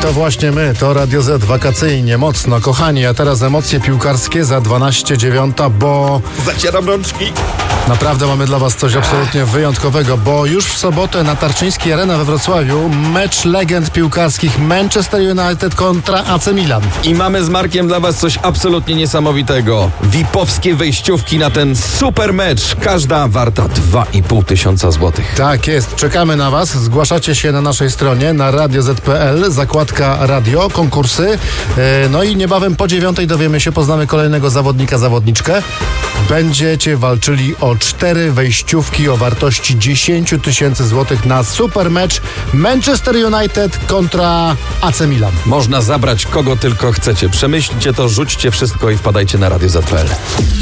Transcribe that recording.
To właśnie my, to Radio Z, wakacyjnie, mocno, kochani, a teraz emocje piłkarskie za 12:09, bo zacieram rączki. Naprawdę mamy dla was coś absolutnie wyjątkowego, bo już w sobotę na Tarczyńskiej Arena we Wrocławiu mecz legend piłkarskich Manchester United kontra AC Milan. I mamy z Markiem dla was coś absolutnie niesamowitego. VIP-owskie wejściówki na ten super mecz. Każda warta 2500 złotych. Tak jest, czekamy na was, zgłaszacie się na naszej stronie na radioz.pl, zakładka radio, konkursy, no i niebawem po 9:00 dowiemy się, poznamy kolejnego zawodnika, zawodniczkę. Będziecie walczyli o 4 wejściówki o wartości 10 000 złotych na super mecz Manchester United kontra AC Milan. Można zabrać kogo tylko chcecie. Przemyślcie to, rzućcie wszystko i wpadajcie na radioz.pl.